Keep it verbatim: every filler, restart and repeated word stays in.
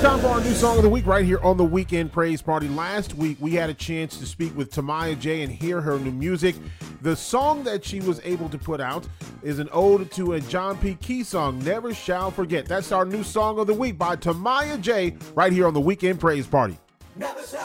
Time for our new song of the week right here on the Weekend Praise Party. Last week, we had a chance to speak with Tamaya J and hear her new music. The song that she was able to put out is an ode to a John P. Key song, Never Shall Forget. That's our new song of the week by Tamaya J right here on the Weekend Praise Party. Never shall